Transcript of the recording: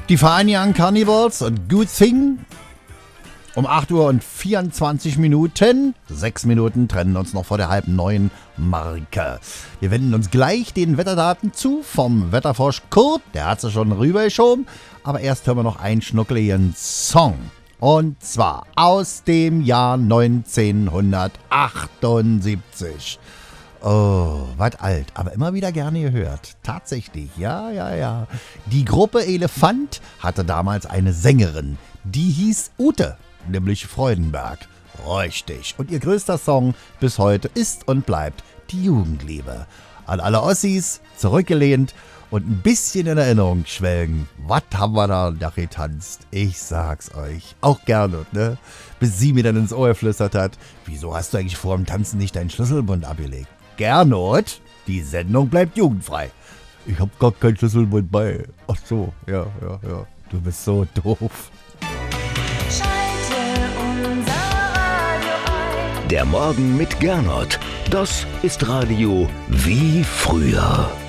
Die Fine Carnivals und Good Thing. Um 8 Uhr und 24 Minuten. 6 Minuten trennen uns noch vor der 8:30 Marke. Wir wenden uns gleich den Wetterdaten zu vom Wetterfrosch Kurt. Der hat sie schon rübergeschoben. Aber erst hören wir noch einen schnuckeligen Song. Und zwar aus dem Jahr 1978. Oh, weit alt, aber immer wieder gerne gehört. Tatsächlich, ja. Die Gruppe Elefant hatte damals eine Sängerin, die hieß Ute, nämlich Freudenberg. Richtig. Und ihr größter Song bis heute ist und bleibt die Jugendliebe. An alle Ossis, zurückgelehnt und ein bisschen in Erinnerung schwelgen. Was haben wir da getanzt? Ich sag's euch. Auch gerne, ne? Bis sie mir dann ins Ohr geflüstert hat. Wieso hast du eigentlich vor dem Tanzen nicht deinen Schlüsselbund abgelegt? Gernot, die Sendung bleibt jugendfrei. Ich hab gar keinen Schlüsselbund bei. Ach so, ja. Du bist so doof. Schalte unser Radio ein. Der Morgen mit Gernot. Das ist Radio wie früher.